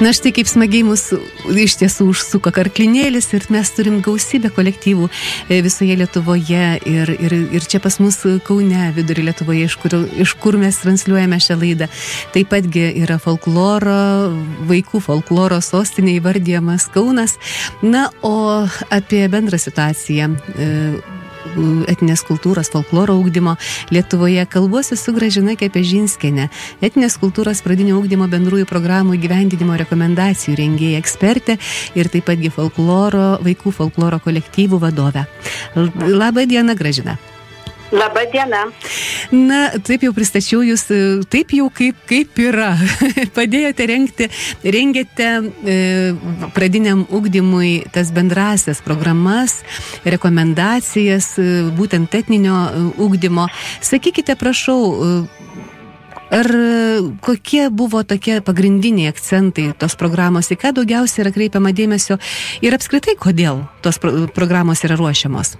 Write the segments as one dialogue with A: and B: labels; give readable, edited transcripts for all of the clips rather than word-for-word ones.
A: Na štai kaip smagiai mūsų iš tiesų užsuko karklinėlis ir mes turim gausybę kolektyvų visoje Lietuvoje ir čia pas mus Kaune, vidury Lietuvoje, iš kur mes transliuojame šią laidą. Taip patgi yra folkloro, vaikų folkloro sostinė įvardyjamas Kaunas. Na, o apie bendrą situaciją etinės kultūros, folkloro ugdymo Lietuvoje kalbuosi su Gražina Kepežinskienė, etinės kultūros pradinio ugdymo bendrųjų programų įgyvendinimo rekomendacijų rengėja ekspertė ir taip patgi vaikų folkloro kolektyvų vadovė. Labą dieną, Gražina.
B: Labą dieną.
A: Na, taip jau pristačiau jūs, taip jau kaip yra. Padėjote rengėte pradiniam ugdymui tas bendrasias programas, rekomendacijas, būtent etninio ugdymo. Sakykite, prašau, ar kokie buvo tokie pagrindiniai akcentai tos programos, į ką daugiausiai yra kreipiama dėmesio ir apskritai kodėl tos programos yra ruošiamos?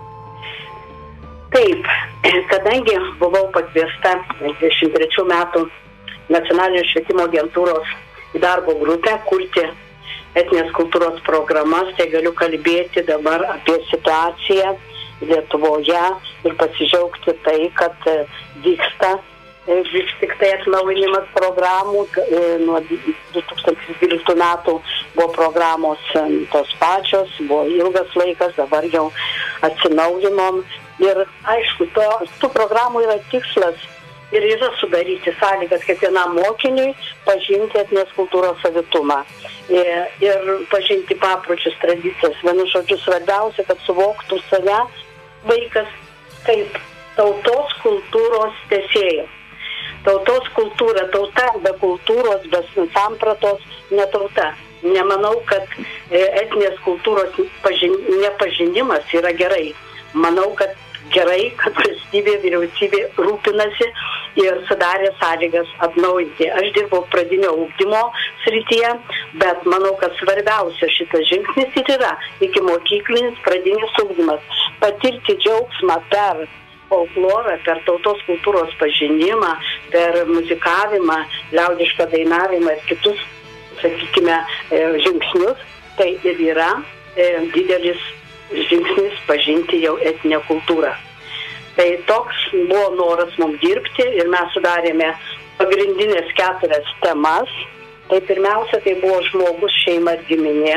B: Taip, kadangi buvau pakviesta 23 metų Nacionalinio švietimo agentūros darbo grupę kurti etinės kultūros programas, tai galiu kalbėti dabar apie situaciją Lietuvoje ir pasidžiaugti tai, kad vyksta vis tik tai atnaujinimas programų. Nuo 2012 metų buvo programos tos pačios, buvo ilgas laikas, dabar jau atsinaujinom. Ir aišku, tų programų yra tikslas ir yra sudaryti sąlygas kiekvienam mokiniui pažinti etinės kultūros savitumą ir pažinti papročius, tradicijas. Vienu žodžiu, svarbiausia, kad suvoktų save vaikas kaip tautos kultūros tęsėjas. Tautos kultūra, tauta be kultūros, be sampratos, ne tauta. Nemanau, kad etinės kultūros nepažinimas yra gerai. Manau, kad gerai, kad valstybė, vyriausybė rūpinasi ir sudarė sąlygas atnaujinti. Aš dirbau pradinio ugdymo srityje, bet manau, kad svarbiausia šitas žingsnis ir yra iki mokyklinis pradinis ugdymas. Patirti džiaugsmą per folklorą, per tautos kultūros pažinimą, per muzikavimą, liaudišką dainavimą ir kitus, sakykime, žingsnius, tai ir yra didelis žingsnis pažinti jau etinę kultūrą. Tai toks buvo noras mums dirbti ir mes sudarėme pagrindinės 4 temas. Tai pirmiausia, tai buvo žmogus, šeima ir giminė.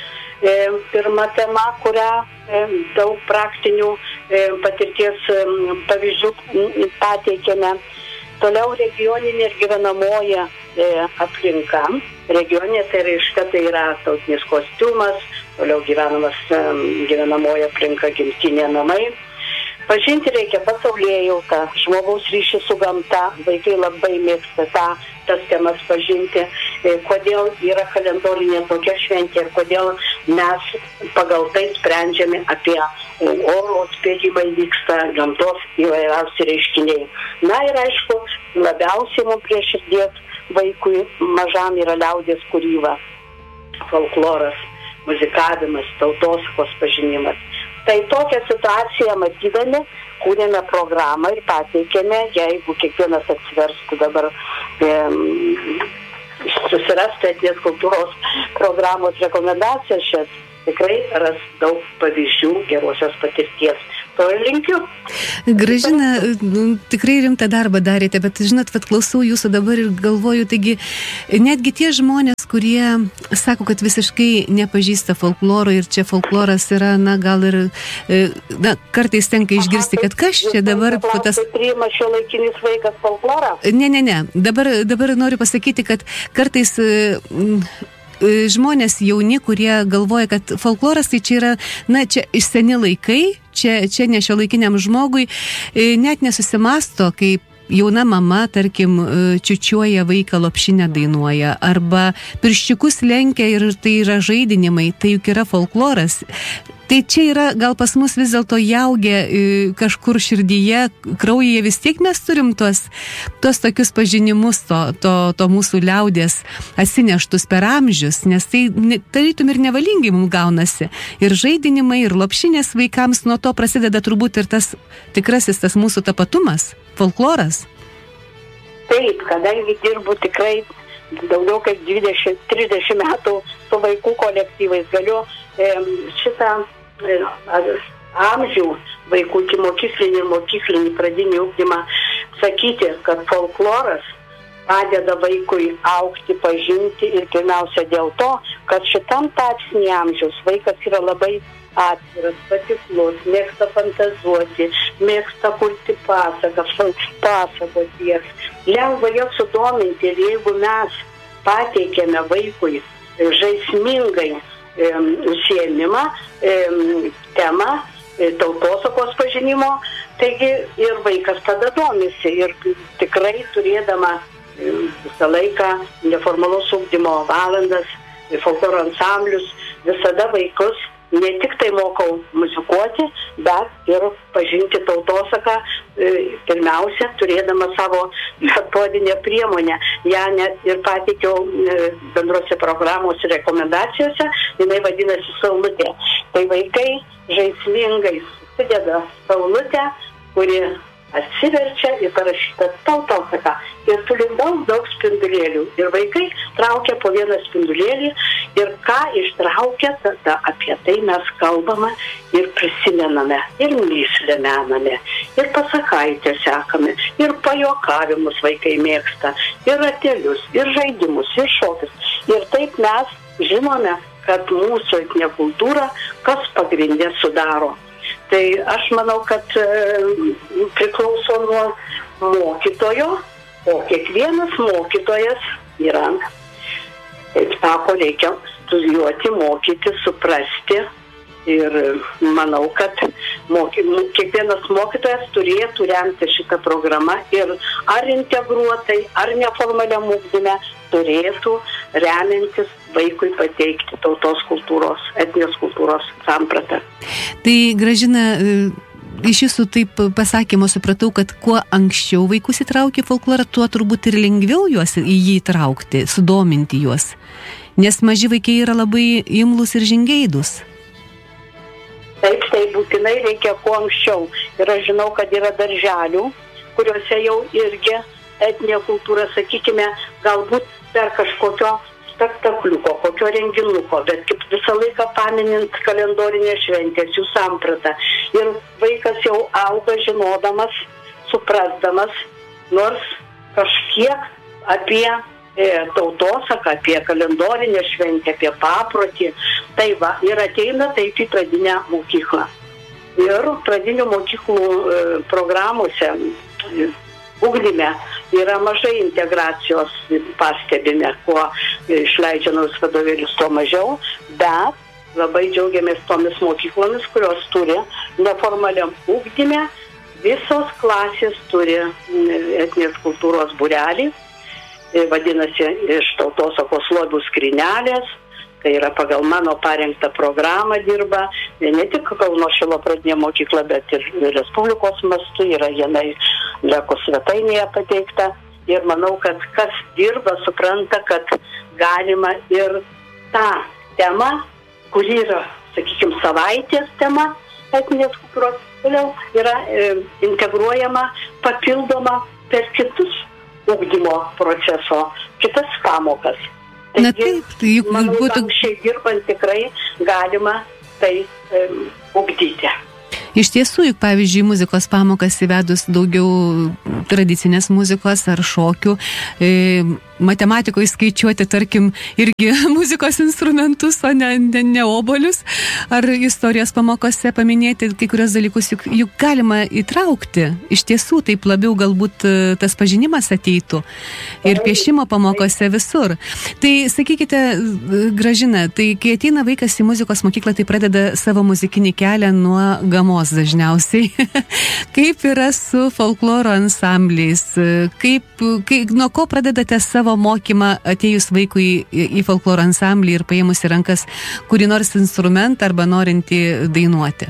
B: Pirma tema, kurią daug praktinių patirties pavyzdžių pateikėme. Toliau regioninė ir gyvenamoja aplinka. Regioninė tai reiškia, tai yra tautinis kostiumas, toliau gyvenamoja aplinka, gimtinė, namai. Pažinti reikia pasaulėjautą, žmogaus ryšį su gamta, vaikai labai mėgsta tas temas pažinti, kodėl yra kalendorinė tokia šventė ir kodėl mes pagal tai sprendžiame apie oro atspėjimai vyksta, gamtos įvairiausi reiškiniai. Na ir aišku, labiausiai mums prie širdies vaikui mažam yra liaudies kūryba, folkloras, muzikavimas, tautosakos pažinimas. Tai tokią situaciją matydami, kūrėme programą ir pateikėme, jeigu kiekvienas atsiverstų dabar susirasti etinės kultūros programos rekomendacijas šias, tikrai ras daug pavyzdžių gerosios patirties. To ir linkiu.
A: Gražina, tikrai rimtą darbą darėte, bet žinot, klausau jūsų dabar ir galvoju, taigi netgi tie žmonės, kurie sako, kad visiškai nepažįsta folkloro ir čia folkloras yra, na gal ir, na, kartais tenka išgirsti, kad kas čia dabar...
B: Priima šiuolaikinis vaikas folklorą?
A: Ne. Dabar noriu pasakyti, kad kartais... žmonės jauni, kurie galvoja, kad folkloras tai čia yra, na, čia iš seni laikai, čia ne šiuolaikiniam žmogui, net nesusimasto, kaip jauna mama, tarkim, čiučiuoja vaiką, lopšinę dainuoja, arba pirščiukus lenkia ir tai yra žaidinimai, tai juk yra folkloras. Tai čia yra, gal pas mus vis dėlto jaugė kažkur širdyje, kraujyje, vis tiek mes turim tuos tokius pažinimus, to mūsų liaudės atsineštus per amžius, nes tai tarytum ir nevalingai mums gaunasi. Ir žaidinimai, ir lopšinės vaikams, nuo to prasideda turbūt ir tas tikrasis tas mūsų tapatumas, folkloras.
B: Taip, kadangi dirbu tikrai daugiau kaip 20-30 metų su vaikų kolektyvais. Galiu šitą amžių vaikų iki mokyklinį pradinį ugdymą sakyti, kad folkloras padeda vaikui augti, pažinti ir pirmiausia dėl to, kad šitam tarpsnį amžiaus vaikas yra labai atviras, patiklus, mėgsta fantazuoti, mėgsta kurti pasakoties, lengva jas sudominti ir jeigu mes pateikėme vaikui žaismingai užsiėmimą, temą, tautosakos pažinimo, taigi ir vaikas tada domisi ir tikrai turėdama visą laiką neformalaus ugdymo valandas, folkloro ansamblius, visada vaikus ne tik tai mokau muzikuoti, bet ir pažinti tautosaką, pirmiausia, turėdama savo metodinę priemonę. Ja net ir pateikiau bendrose programos rekomendacijose, jinai vadinasi saulutė. Tai vaikai žaismingai susideda saulutę, kuri atsiverčia ir parašyta tautosaka. Ir turi daug spindulėlių. Ir vaikai traukia po vieną spindulėlį ir ką ištraukia, tada apie tai mes kalbame ir prisimename, ir mįslę mename, ir pasakaitę sekame, ir pajuokavimus vaikai mėgsta, ir ratelius, ir žaidimus, ir šokius. Ir taip mes žinome, kad mūsų etninė kultūra kas pagrindė sudaro. Tai aš manau, kad priklauso nuo mokytojo, o kiekvienas mokytojas yra, kaip sako, reikia studijuoti, mokyti, suprasti. Ir manau, kad kiekvienas mokytojas turėtų remti šitą programą ir ar integruotai, ar neformaliam ugdyme turėtų remiantis vaikui pateikti tautos kultūros, etninės kultūros sampratą.
A: Tai Gražina, iš jūsų taip pasakymo supratau, kad kuo anksčiau vaikus įtraukia folklorą, tuo turbūt ir lengviau juos į jį įtraukti, sudominti juos. Nes maži vaikai yra labai imlūs ir žingeidūs.
B: Taip, tai būtinai reikia kuo anksčiau. Ir aš žinau, kad yra darželių, kuriuose jau irgi etninė kultūra, sakykime, galbūt per kažkokio spektakliuko, kokio renginuko, bet kaip visą laiką paminint kalendorinės šventės, jų sampratą. Ir vaikas jau auga žinodamas, suprasdamas, nors kažkiek apie tautosaką, apie kalendorinę šventę, apie paprotį. Tai va, ir ateina taip į pradinę mokyklą. Ir pradinių mokyklų programuose ugdyme yra mažai integracijos, pastebime, kuo išleidžia naujus vadovėlius, tuo mažiau, bet labai džiaugiamės tomis mokyklomis, kurios turi neformaliam ugdyme, visos klasės turi etninės kultūros būrelį, vadinasi, iš tautosakos lobių skrynelės, tai yra pagal mano parengtą programą dirba, ne tik Kauno Šilo pradinė mokykla, bet ir Respublikos mastu, yra jinai Leko svetainėje pateikta. Ir manau, kad kas dirba, supranta, kad galima ir tą temą, kuri yra, sakykime, savaitės tema, etninės kultūros, toliau yra integruojama, papildoma per kitus ugdymo proceso, kitas pamokas. Taigi,
A: na taip, tai juk
B: manau,
A: būtų...
B: anksčiai dirbant tikrai galima tai ugdyti.
A: Iš tiesų, juk pavyzdžiui, muzikos pamokas įvedus daugiau tradicinės muzikos ar šokių, matematikoje skaičiuoti, tarkim, irgi muzikos instrumentus, o ne obolius, ar istorijos pamokose paminėti kai kurios dalykus, juk galima įtraukti. Iš tiesų, taip labiau galbūt tas pažinimas ateitų ir piešimo pamokose visur. Tai sakykite, Gražina, tai kai ateina vaikas į muzikos mokyklą, tai pradeda savo muzikinį kelią nuo gamos dažniausiai. Kaip yra su folkloro ansambliais? Nuo ko pradedate savo mokymą atėjus vaikui į folkloro ansamblį ir paėmus į rankas kurį nors instrumentą arba norintį dainuoti?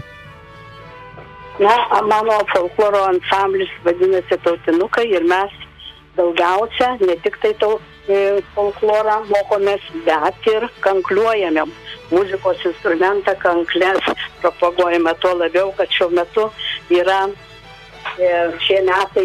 B: Na, mano folkloro ansamblis vadinasi Tautinukai ir mes daugiausia ne tik tai folklorą mokomės, bet ir kankliuojame muzikos instrumentą, kanklės propaguojame, tuo labiau, kad šiuo metu yra šiais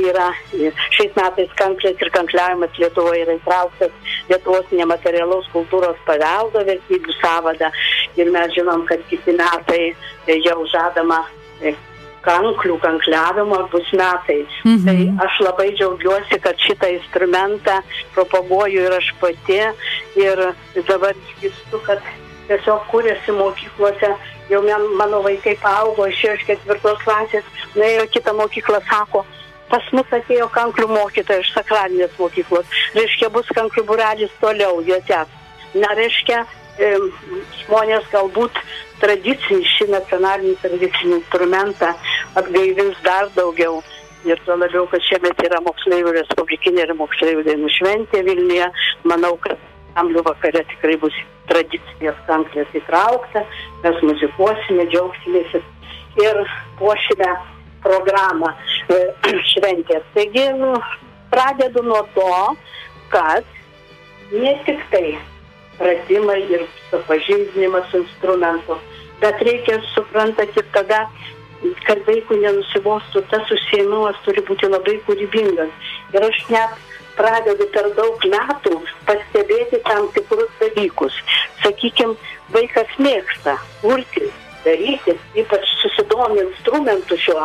B: metais kanklės ir kankliavimas Lietuvoje yra įtrauktas Lietuvos nematerialaus kultūros paveldo vertybių sąvadą ir mes žinom, kad kiti metai jau žadama kanklių kankliavimo bus metai. Tai aš labai džiaugiuosi, kad šitą instrumentą propaguoju ir aš pati ir dabar išgirstu, kad tiesiog kūrėsi mokyklose. Jau mano vaikai paaugo, išėjo iš 4 klasės, nuėjo kitą mokyklą, sako, pas mus atėjo kanklių mokytoja iš sakralinės mokyklos. Reiškia, bus kanklių būrelis toliau, jie tęs. Na, reiškia, žmonės galbūt šį nacionalinį tradicinį instrumentą atgaivins dar daugiau. Ir tuo labiau, kad šiemet yra moksleivių respublikinė ir moksleivių dainų šventė Vilniuje. Manau, kad Ansamblių vakare tikrai bus tradicinės kanklės įtraukta, mes muzikuosime, džiaugsimės ir puošime programą šventės. Taigi, pradedu nuo to, kad ne tik tai pratimai ir supažindinimas su instrumentu, bet reikia suprantat ir tada, kad vaikų nenusibostų, tas užsiėmimas turi būti labai kūrybingas. Ir aš net pradedu per daug metų pastebėti tam tikrus dalykus. Sakykime, vaikas mėgsta kurti, daryti, ypač susidomi instrumentų šiuo.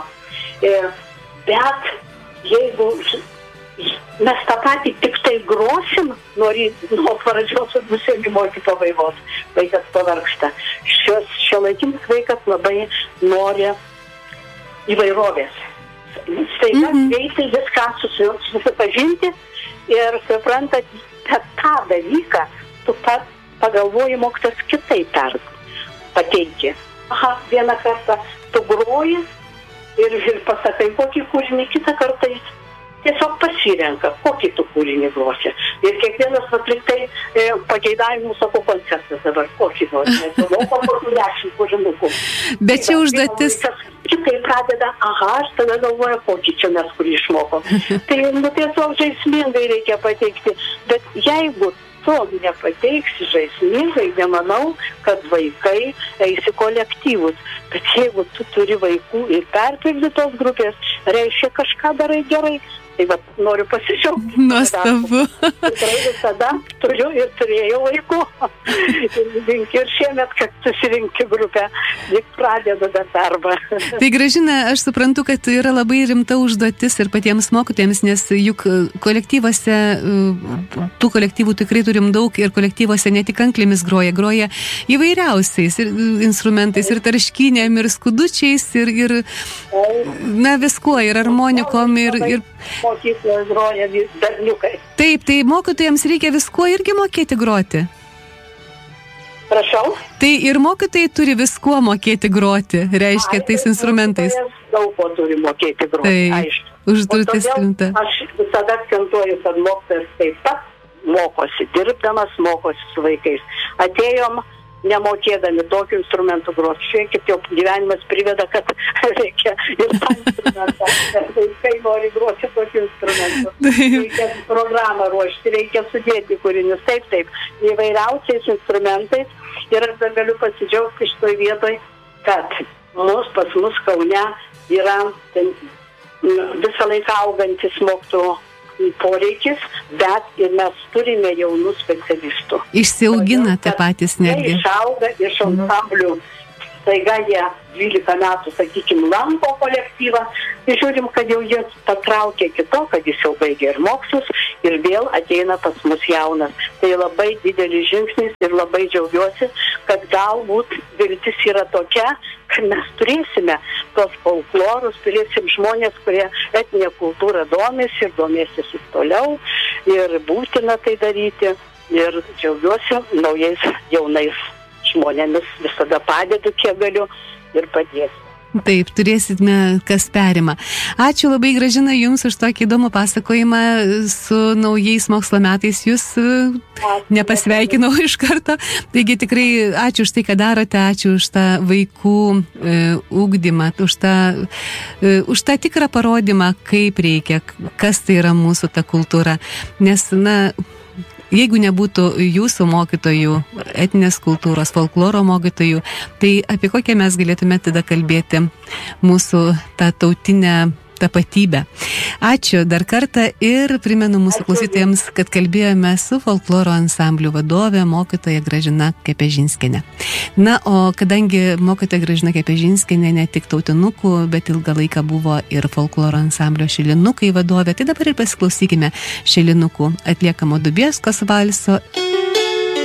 B: Bet jeigu mes tą patį tik tai grosim nuo pradžios ir nusiėmimo iki pabaigos, vaikas pavargsta. Šiuolaikinis vaikas labai nori įvairovės. Staiga greitai viską susipažinti ir suprantat, kad tą dalyką tu pagalvoji mokytojas kitaip pateikti. Aha, vieną kartą tu groji ir pasakai kokį kūrinį, kitą kartą jis tiesiog pasirenka, kokį tu kūrinį grosi. Ir kiekvienas atliktai pageidavimų sako koncertas dabar, kokį nori. Moko po 10 kūrinukų.
A: Bet čia užduotis.
B: Kitai pradeda, aš tada galvoju, kokį čia mes kurį išmokom. Tai tiesiog žaismingai reikia pateikti. Bet jeigu tu nepateiksi žaismingai, nemanau, kad vaikai eisi kolektyvus. Bet jeigu tu turi vaikų ir perpildytos grupės, reiškia kažką darai gerai. Tai va, noriu pasidžiaugti.
A: Nuostabu.
B: Tikrai visada turiu ir turėjau vaikų. Ir šiemet, kad susirinkti grupę, lik pradedu dar darbą.
A: Tai Gražina, aš suprantu, kad yra labai rimta užduotis ir patiems mokytojams, nes juk kolektyvuose, tų kolektyvų tikrai turim daug ir kolektyvuose ne tik kanklėmis groja įvairiausiais ir instrumentais, ir tarškynėm, ir skudučiais, ir na viskuo, ir harmonikom, ir
B: mokykloje groja berniukai.
A: Taip, tai mokytojams reikia viskuo irgi mokėti groti.
B: Prašau?
A: Tai ir mokytojai turi viskuo mokėti groti, reiškia, tais instrumentais.
B: Daug ko turi mokėti groti, aišku.
A: Užduotis rimta.
B: Aš visada akcentuoju, kad mokytojas taip pat mokosi, dirbdamas mokosi su vaikais. Atėjom nemokėdami tokių instrumentų groti. Šiek jau gyvenimas priveda, kad reikia ir tą instrumentą. Vaikai nori groti tokių instrumentų. Reikia programą ruošti, reikia sudėti kūrinius. Taip, įvairiausiais instrumentais. Ir aš dar galiu pasidžiaugti šitoj vietoj, kad pas mus Kaune yra visą laiką augantis mokytojų poreikis, bet ir mes turime jaunų specialistų.
A: Išsiauginate patys netgi.
B: Išauga iš ansamblių. Staiga jie 12 metų, sakykime, lanko kolektyvą ir žiūrim, kad jau jie patraukė kito, kad jis jau baigė ir mokslus ir vėl ateina pas mus jaunas. Tai labai didelis žingsnis ir labai džiaugiuosi, kad galbūt viltis yra tokia, kad mes turėsime tos folklorus, turėsim žmonės, kurie etninę kultūrą domisi ir domėsis ir toliau ir būtina tai daryti ir džiaugiuosi naujais jaunais žmonėmis, visada padedu, kiek galiu ir padėsiu.
A: Taip, turėsime, kas perima. Ačiū labai, Gražina, Jums už tokį įdomų pasakojimą su naujais mokslo metais. Jūs nepasveikinau iš karto. Taigi tikrai ačiū už tai, ką darote, ačiū už tą vaikų ugdymą, už tą tikrą parodymą, kaip reikia, kas tai yra mūsų ta kultūra. Nes, jeigu nebūtų jūsų mokytojų, etninės kultūros, folkloro mokytojų, tai apie kokią mes galėtume tada kalbėti mūsų tą tautinę tapatybę. Ačiū dar kartą ir primenu mūsų klausytojams, kad kalbėjome su folkloro ansamblių vadove, mokytoja Gražina Kepežinskienė. Na, o kadangi mokytoja Gražina Kepežinskienė ne tik tautinukų, bet ilgą laiką buvo ir folkloro ansamblio Šilinukai vadovė, tai dabar ir pasiklausykime Šilinukų atliekamo Dubieskos valso.